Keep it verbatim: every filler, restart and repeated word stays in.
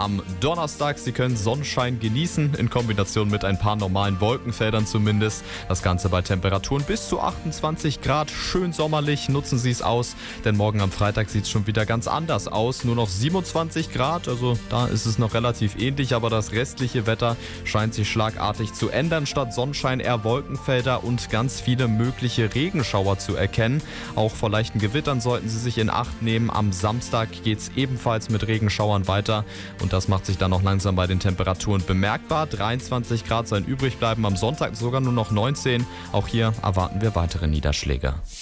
am Donnerstag. Sie können Sonnenschein genießen, in Kombination mit ein paar normalen Wolkenfeldern zumindest. Das Ganze bei Temperaturen bis zu achtundzwanzig Grad, schön sommerlich. Nutzen Sie es aus, denn morgen am Freitag sieht es schon wieder ganz anders aus. Nur noch siebenundzwanzig Grad, also da ist es noch relativ ähnlich, aber das restliche Wetter scheint sich schlagartig zu ändern. Statt Sonnenschein eher Wolkenfelder und ganz viele mögliche Regenschauer zu erkennen. Auch vor leichten Gewittern sollten Sie sich in Acht nehmen. Am Samstag geht es ebenfalls mit Regenschauern weiter und das macht sich dann noch langsam bei den Temperaturen bemerkbar. dreiundzwanzig Grad sollen übrig bleiben, am Sonntag sogar nur noch neunzehn. Auch hier erwarten wir weitere Niederschläge.